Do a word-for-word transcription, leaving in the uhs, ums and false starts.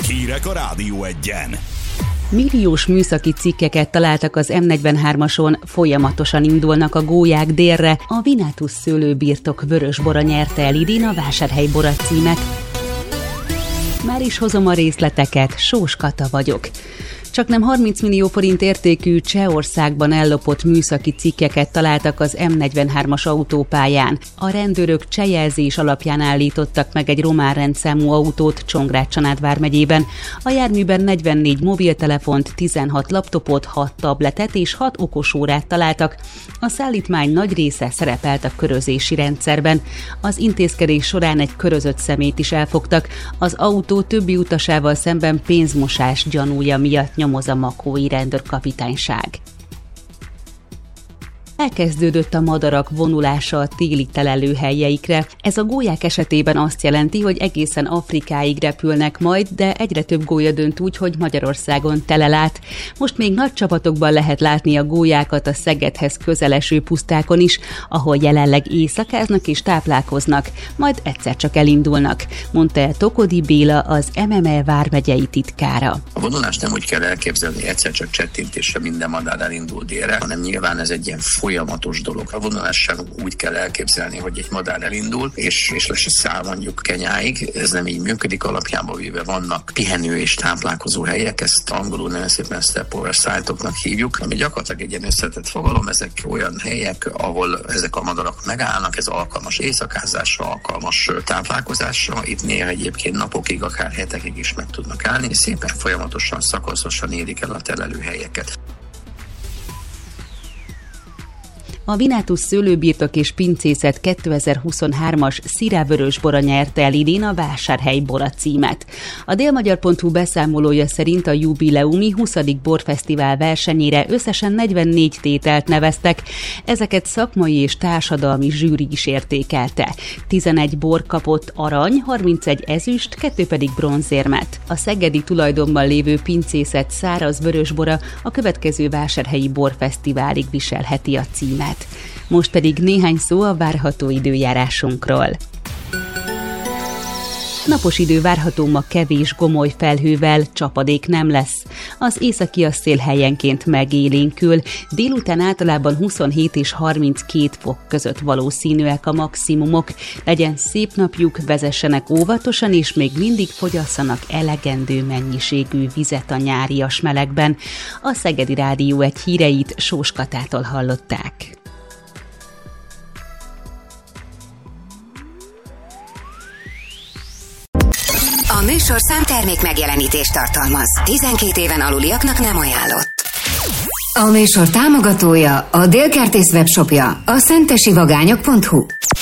Hírek a Rádió Egyen. Milliós műszaki cikkeket találtak az em negyvenhármason, folyamatosan indulnak a gólyák délre, a Vinátus szőlőbirtok vörösbora nyerte el idén a Vásárhely Bora címet. Már is hozom a részleteket, Sós Kata vagyok. Csaknem harminc millió forint értékű Csehországban ellopott műszaki cikkeket találtak az em negyvenhármas autópályán. A rendőrök csehjelzés alapján állítottak meg egy román rendszámú autót Csongrád-Csanád vármegyében. A járműben negyvennégy mobiltelefont, tizenhat laptopot, hat tabletet és hat okosórát találtak. A szállítmány nagy része szerepelt a körözési rendszerben. Az intézkedés során egy körözött személyt is elfogtak. Az autó többi utasával szemben pénzmosás gyanúja miatt nyomoz a makói rendőrkapitányság. Elkezdődött a madarak vonulása a téli telelőhelyeikre. Ez a gólyák esetében azt jelenti, hogy egészen Afrikáig repülnek majd, de egyre több gólya dönt úgy, hogy Magyarországon telel át. Most még nagy csapatokban lehet látni a gólyákat a Szegedhez közeleső pusztákon is, ahol jelenleg éjszakáznak és táplálkoznak, majd egyszer csak elindulnak, mondta el Tokodi Béla, az em em e vármegyei titkára. A vonulást nem úgy kell elképzelni, egyszer csak csettintésre minden madár elindul délre, hanem nyilván ez egy ilyen folyamatos dolog. A vonulás sem úgy kell elképzelni, hogy egy madár elindul, és, és le se száll mondjuk Kenyáig. Ez nem így működik, alapjában véve vannak pihenő és táplálkozó helyek, ezt angolul nagyon szépen stopover site-oknak hívjuk, ami gyakorlatilag egy ilyen összetett fogalom, ezek olyan helyek, ahol ezek a madarak megállnak, ez alkalmas éjszakázásra, alkalmas táplálkozásra. Itt néha egyébként napokig, akár hetekig is meg tudnak állni, és szépen folyamatosan, szakaszosan érik el a telelőhelyeket. A Vinátus szőlőbirtok és pincészet kétezer-huszonhármas Szirá vörösbora nyerte el idén a Vásárhely Bora címet. A délmagyar pont hu beszámolója szerint a jubileumi huszadik borfesztivál versenyére összesen negyvennégy tételt neveztek, ezeket szakmai és társadalmi zsűri is értékelte. tizenegy bor kapott arany, harmincegy ezüst, kettő pedig bronzérmet. A szegedi tulajdonban lévő pincészet száraz vörösbora a következő Vásárhelyi Borfesztiválig viselheti a címet. Most pedig néhány szó a várható időjárásunkról. Napos idő várható ma kevés gomoly felhővel, csapadék nem lesz. Az északi szél helyenként megélénkül, délután általában huszonhét és harminckét fok között valószínűek a maximumok. Legyen szép napjuk, vezessenek óvatosan és még mindig fogyasszanak elegendő mennyiségű vizet a nyárias melegben. A Szegedi Rádió egy híreit Sós Katától hallották. A műsorszám termék megjelenítést tartalmaz. tizenkét éven aluliaknak nem ajánlott. A műsor támogatója, a Dél Kertész webshopja, a szentesi vagányok pont hu.